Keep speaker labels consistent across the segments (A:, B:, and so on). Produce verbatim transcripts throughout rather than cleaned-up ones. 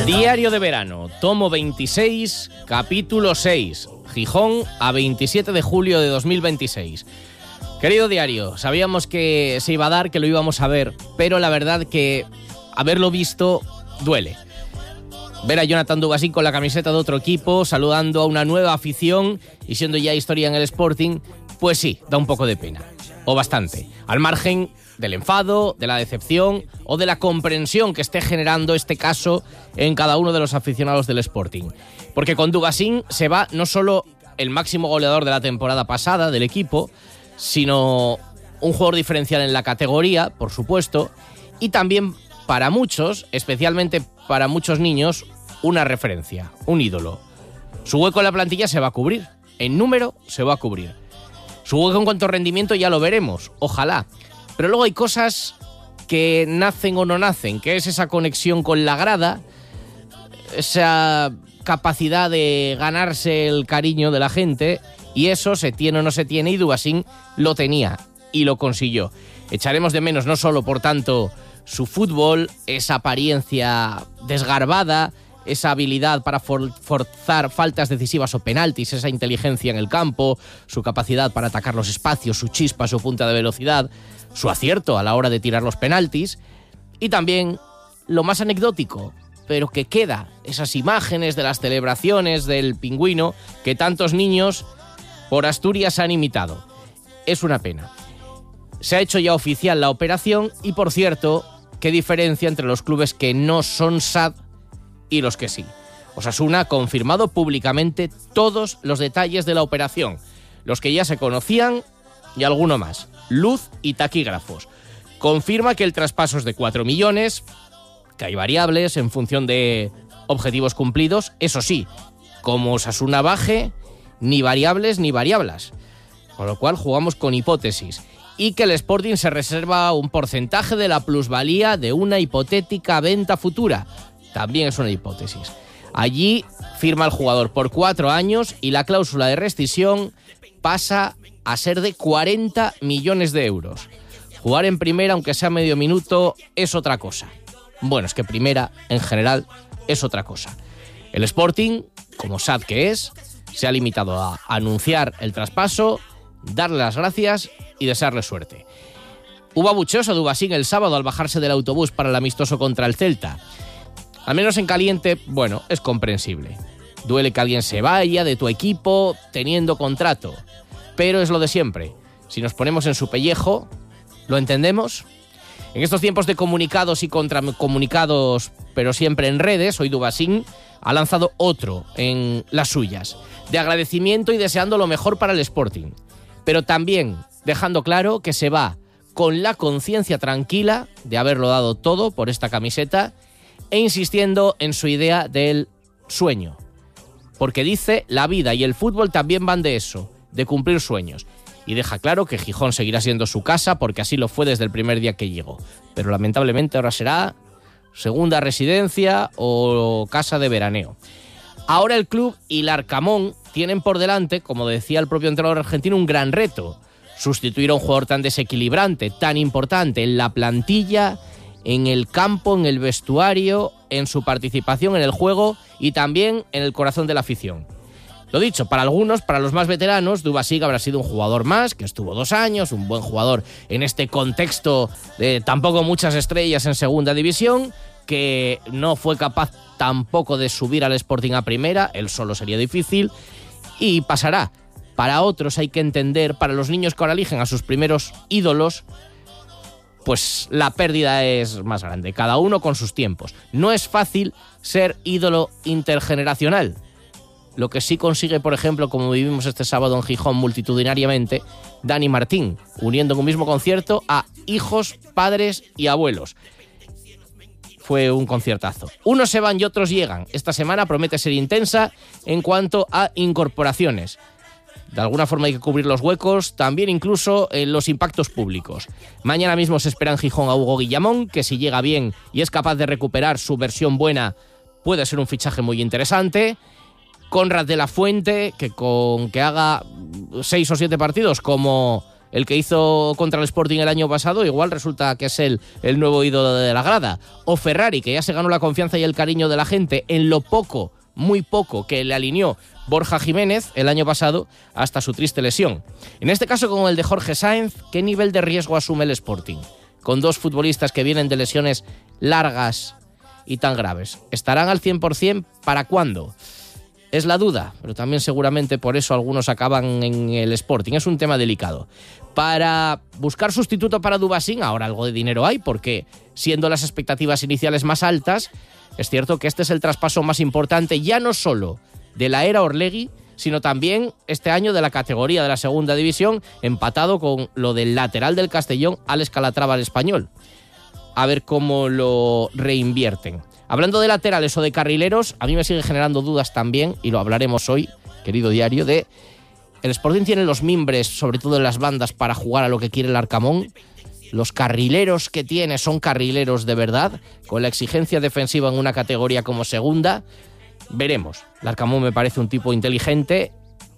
A: Diario de verano, tomo veintiséis, capítulo seis, Gijón, a veintisiete de julio de dos mil veintiséis. Querido diario, sabíamos que se iba a dar, que lo íbamos a ver, pero la verdad que haberlo visto duele. Ver a Jonathan Dubasín con la camiseta de otro equipo, saludando a una nueva afición y siendo ya historia en el Sporting, pues sí, da un poco de pena, o bastante, al margen del enfado, de la decepción o de la comprensión que esté generando este caso en cada uno de los aficionados del Sporting. Porque con Dubasín se va no solo el máximo goleador de la temporada pasada del equipo, sino un jugador diferencial en la categoría, por supuesto, y también para muchos, especialmente para muchos niños, una referencia, un ídolo. Su hueco en la plantilla se va a cubrir, en número se va a cubrir. Su hueco en cuanto a rendimiento ya lo veremos, ojalá. Pero luego hay cosas que nacen o no nacen, que es esa conexión con la grada, esa capacidad de ganarse el cariño de la gente, y eso se tiene o no se tiene, y Dubasín lo tenía y lo consiguió. Echaremos de menos no solo, por tanto, su fútbol, esa apariencia desgarbada, esa habilidad para for- forzar faltas decisivas o penaltis, esa inteligencia en el campo, su capacidad para atacar los espacios, su chispa, su punta de velocidad, su acierto a la hora de tirar los penaltis, y también lo más anecdótico, pero que queda, esas imágenes de las celebraciones del Pingüino que tantos niños por Asturias han imitado. Es una pena. Se ha hecho ya oficial la operación y, por cierto, qué diferencia entre los clubes que no son S A D y los que sí. Osasuna ha confirmado públicamente todos los detalles de la operación, los que ya se conocían y alguno más, luz y taquígrafos. Confirma que el traspaso es de cuatro millones, que hay variables en función de objetivos cumplidos, eso sí, como Osasuna baje, ni variables ni variables, con lo cual jugamos con hipótesis, y que el Sporting se reserva un porcentaje de la plusvalía de una hipotética venta futura. También es una hipótesis. Allí firma el jugador por cuatro años y la cláusula de rescisión pasa a ser de cuarenta millones de euros. Jugar en primera, aunque sea medio minuto, es otra cosa. Bueno, es que primera, en general, es otra cosa. El Sporting, como S A D que es, se ha limitado a anunciar el traspaso, darle las gracias y desearle suerte. Hubo abucheos a Dubasín el sábado al bajarse del autobús para el amistoso contra el Celta. Al menos en caliente, bueno, es comprensible. Duele que alguien se vaya de tu equipo teniendo contrato, pero es lo de siempre. Si nos ponemos en su pellejo, ¿lo entendemos? En estos tiempos de comunicados y contracomunicados, pero siempre en redes, hoy Dubasín ha lanzado otro en las suyas, de agradecimiento y deseando lo mejor para el Sporting, pero también dejando claro que se va con la conciencia tranquila de haberlo dado todo por esta camiseta e insistiendo en su idea del sueño, porque dice la vida y el fútbol también van de eso, de cumplir sueños. Y deja claro que Gijón seguirá siendo su casa porque así lo fue desde el primer día que llegó. Pero lamentablemente ahora será segunda residencia o casa de veraneo. Ahora el club y el Arcamón tienen por delante, como decía el propio entrenador argentino, un gran reto. Sustituir a un jugador tan desequilibrante, tan importante en la plantilla, en el campo, en el vestuario, en su participación en el juego y también en el corazón de la afición. Lo dicho, para algunos, para los más veteranos, Dubasín habrá sido un jugador más, que estuvo dos años, un buen jugador en este contexto de tampoco muchas estrellas en segunda división, que no fue capaz tampoco de subir al Sporting a primera, él solo sería difícil, y pasará. Para otros hay que entender, para los niños que ahora eligen a sus primeros ídolos, pues la pérdida es más grande, cada uno con sus tiempos. No es fácil ser ídolo intergeneracional. Lo que sí consigue, por ejemplo, como vivimos este sábado en Gijón multitudinariamente, Dani Martín, uniendo en un mismo concierto a hijos, padres y abuelos. Fue un conciertazo. Unos se van y otros llegan. Esta semana promete ser intensa en cuanto a incorporaciones. De alguna forma hay que cubrir los huecos, también incluso en los impactos públicos. Mañana mismo se espera en Gijón a Hugo Guillamón, que si llega bien y es capaz de recuperar su versión buena, puede ser un fichaje muy interesante. Conrad de la Fuente, que con que haga seis o siete partidos como el que hizo contra el Sporting el año pasado, igual resulta que es el, el nuevo ídolo de la grada. O Ferrari, que ya se ganó la confianza y el cariño de la gente en lo poco, muy poco, que le alineó Borja Jiménez el año pasado hasta su triste lesión. En este caso, con el de Jorge Sáenz, ¿qué nivel de riesgo asume el Sporting? Con dos futbolistas que vienen de lesiones largas y tan graves. ¿Estarán al cien por ciento? ¿Para cuándo? Es la duda, pero también seguramente por eso algunos acaban en el Sporting. Es un tema delicado. Para buscar sustituto para Dubasín, ahora algo de dinero hay, porque siendo las expectativas iniciales más altas, es cierto que este es el traspaso más importante, ya no solo de la era Orlegui, sino también este año de la categoría de la segunda división, empatado con lo del lateral del Castellón, Alex Calatrava, al Español. A ver cómo lo reinvierten. Hablando de laterales o de carrileros, a mí me sigue generando dudas también, y lo hablaremos hoy, querido diario, de el Sporting tiene los mimbres, sobre todo en las bandas, para jugar a lo que quiere el Arcamón. Los carrileros que tiene son carrileros de verdad, con la exigencia defensiva en una categoría como segunda. Veremos. El Arcamón me parece un tipo inteligente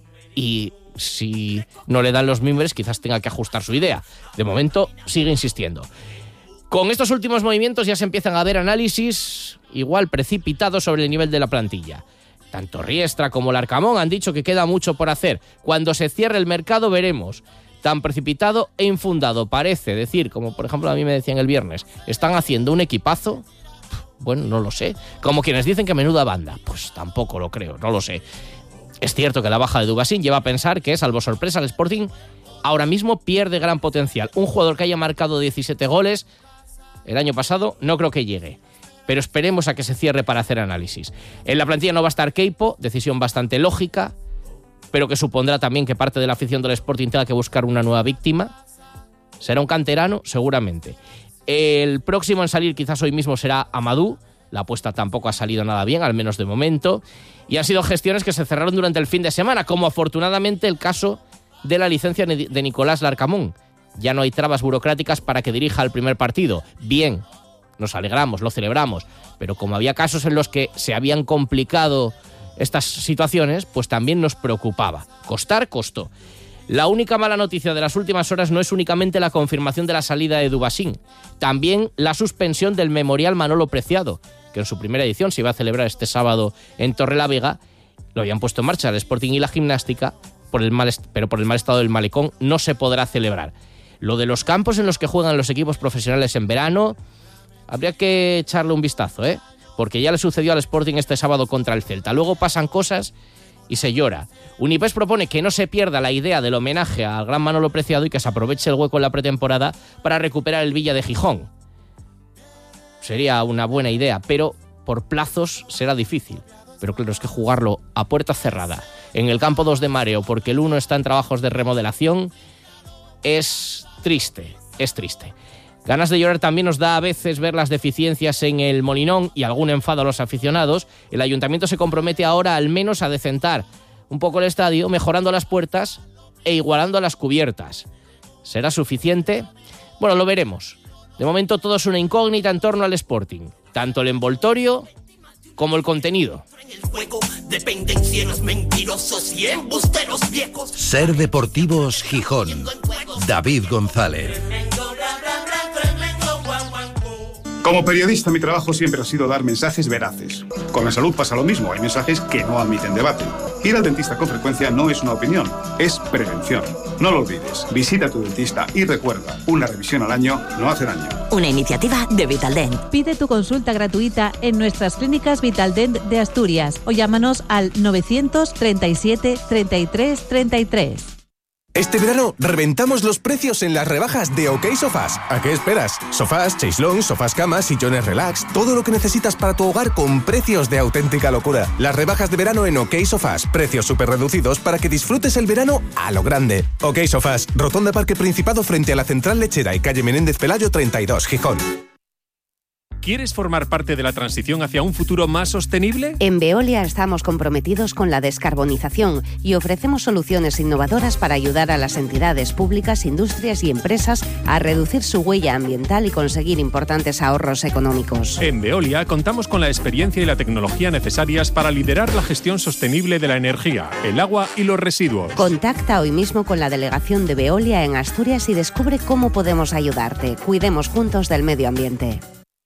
A: y si no le dan los mimbres quizás tenga que ajustar su idea. De momento sigue insistiendo. Con estos últimos movimientos ya se empiezan a ver análisis igual precipitados sobre el nivel de la plantilla. Tanto Riestra como el Arcamón han dicho que queda mucho por hacer. Cuando se cierre el mercado veremos. Tan precipitado e infundado parece decir, como por ejemplo a mí me decían el viernes, están haciendo un equipazo. Bueno, no lo sé. Como quienes dicen que menuda banda. Pues tampoco lo creo, no lo sé. Es cierto que la baja de Dubasín lleva a pensar que, salvo sorpresa, el Sporting ahora mismo pierde gran potencial. Un jugador que haya marcado diecisiete goles el año pasado no creo que llegue. Pero esperemos a que se cierre para hacer análisis. En la plantilla no va a estar Queipo, decisión bastante lógica, pero que supondrá también que parte de la afición del Sporting tenga que buscar una nueva víctima. ¿Será un canterano? Seguramente. El próximo en salir quizás hoy mismo será Amadou. La apuesta tampoco ha salido nada bien, al menos de momento. Y han sido gestiones que se cerraron durante el fin de semana, como afortunadamente el caso de la licencia de Nicolás Larcamón. Ya no hay trabas burocráticas para que dirija el primer partido. Bien, nos alegramos, lo celebramos, pero como había casos en los que se habían complicado estas situaciones, pues también nos preocupaba. Costar, costó. La única mala noticia de las últimas horas no es únicamente la confirmación de la salida de Dubasín, también la suspensión del Memorial Manolo Preciado, que en su primera edición se iba a celebrar este sábado en Torrelavega. Lo habían puesto en marcha el Sporting y la Gimnástica, por el mal est- pero por el mal estado del malecón no se podrá celebrar. Lo de los campos en los que juegan los equipos profesionales en verano, habría que echarle un vistazo, ¿eh? Porque ya le sucedió al Sporting este sábado contra el Celta. Luego pasan cosas y se llora. Unipes propone que no se pierda la idea del homenaje al gran Manolo Preciado y que se aproveche el hueco en la pretemporada para recuperar el Villa de Gijón. Sería una buena idea, pero por plazos será difícil. Pero claro, es que jugarlo a puerta cerrada en el campo dos de Mareo porque el uno está en trabajos de remodelación es triste, es triste. Ganas de llorar también nos da a veces ver las deficiencias en el Molinón y algún enfado a los aficionados. El ayuntamiento se compromete ahora al menos a decentar un poco el estadio, mejorando las puertas e igualando las cubiertas. ¿Será suficiente? Bueno, lo veremos. De momento todo es una incógnita en torno al Sporting. Tanto el envoltorio como el contenido.
B: Ser Deportivos Gijón. David González.
C: Como periodista, mi trabajo siempre ha sido dar mensajes veraces. Con la salud pasa lo mismo, hay mensajes que no admiten debate. Ir al dentista con frecuencia no es una opinión, es prevención. No lo olvides, visita a tu dentista y recuerda, una revisión al año no hace daño.
D: Una iniciativa de Vitaldent.
E: Pide tu consulta gratuita en nuestras clínicas Vitaldent de Asturias o llámanos al novecientos treinta y siete treinta y tres treinta y tres.
F: Este verano reventamos los precios en las rebajas de OK Sofás. ¿A qué esperas? Sofás, chaislons, sofás camas, sillones relax, todo lo que necesitas para tu hogar con precios de auténtica locura. Las rebajas de verano en OK Sofás, precios súper reducidos para que disfrutes el verano a lo grande. OK Sofás, Rotonda Parque Principado frente a la Central Lechera y calle Menéndez Pelayo treinta y dos, Gijón.
G: ¿Quieres formar parte de la transición hacia un futuro más sostenible?
H: En Veolia estamos comprometidos con la descarbonización y ofrecemos soluciones innovadoras para ayudar a las entidades públicas, industrias y empresas a reducir su huella ambiental y conseguir importantes ahorros económicos.
G: En Veolia contamos con la experiencia y la tecnología necesarias para liderar la gestión sostenible de la energía, el agua y los residuos.
H: Contacta hoy mismo con la delegación de Veolia en Asturias y descubre cómo podemos ayudarte. Cuidemos juntos del medio ambiente.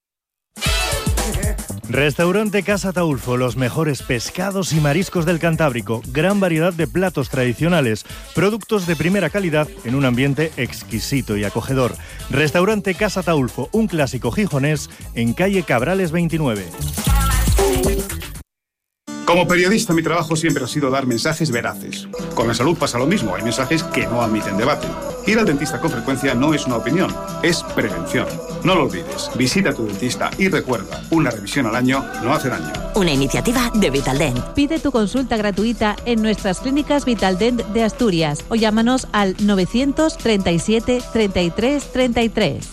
I: Restaurante Casa Taulfo, los mejores pescados y mariscos del Cantábrico, gran variedad de platos tradicionales, productos de primera calidad en un ambiente exquisito y acogedor. Restaurante Casa Taulfo, un clásico gijonés en calle Cabrales veintinueve.
C: Como periodista, mi trabajo siempre ha sido dar mensajes veraces. Con la salud pasa lo mismo, hay mensajes que no admiten debate. Ir al dentista con frecuencia no es una opinión, es prevención. No lo olvides, visita a tu dentista y recuerda, una revisión al año no hace daño.
D: Una iniciativa de Vitaldent.
E: Pide tu consulta gratuita en nuestras clínicas Vitaldent de Asturias o llámanos al novecientos treinta y siete treinta y tres treinta y tres.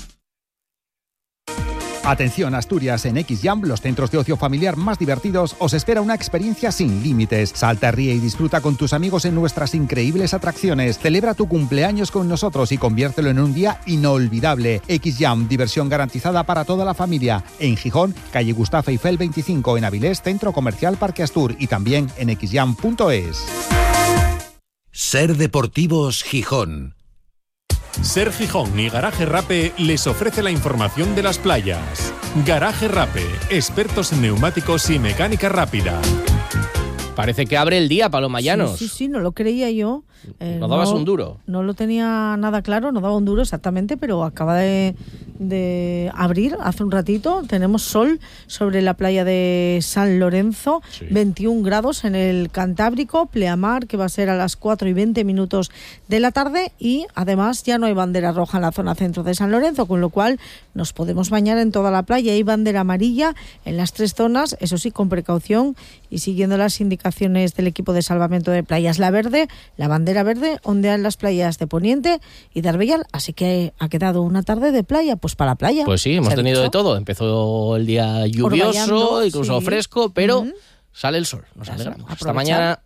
J: Atención Asturias, en X-Jam, los centros de ocio familiar más divertidos, os espera una experiencia sin límites. Salta, ríe y disfruta con tus amigos en nuestras increíbles atracciones. Celebra tu cumpleaños con nosotros y conviértelo en un día inolvidable. X-Jam, diversión garantizada para toda la familia. En Gijón, calle Gustavo Eiffel veinticinco, en Avilés, Centro Comercial Parque Astur y también en x jam punto es.
B: Ser Deportivos Gijón.
G: Ser Gijón y Garaje Rape les ofrece la información de las playas. Garaje Rape, expertos en neumáticos y mecánica rápida.
A: Parece que abre el día, Paloma Llanos.
K: Sí, sí, sí, no lo creía yo.
A: Eh, ¿No dabas
K: no,
A: un duro?
K: No lo tenía nada claro, no daba un duro exactamente, pero acaba de, de abrir hace un ratito. Tenemos sol sobre la playa de San Lorenzo, sí. veintiún grados en el Cantábrico, pleamar, que va a ser a las cuatro y veinte minutos de la tarde, y además ya no hay bandera roja en la zona centro de San Lorenzo, con lo cual nos podemos bañar en toda la playa. Hay bandera amarilla en las tres zonas, eso sí, con precaución y siguiendo las indicaciones del equipo de salvamento de playas. La verde, la bandera verde ondea en las playas de Poniente y de Arbellal, así que ha quedado una tarde de playa, pues para playa.
A: Pues sí, hemos tenido de todo. Empezó el día lluvioso, incluso sí. fresco, pero uh-huh. sale el sol. Nos alegramos. Hasta mañana.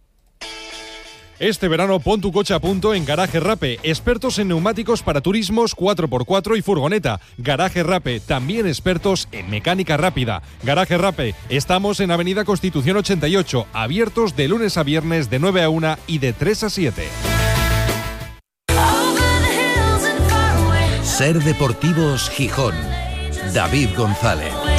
L: Este verano pon tu coche a punto en Garaje Rape, expertos en neumáticos para turismos cuatro por cuatro y furgoneta. Garaje Rape, también expertos en mecánica rápida. Garaje Rape, estamos en Avenida Constitución ochenta y ocho, abiertos de lunes a viernes de nueve a una y de tres a siete.
B: Ser Deportivos Gijón. David González.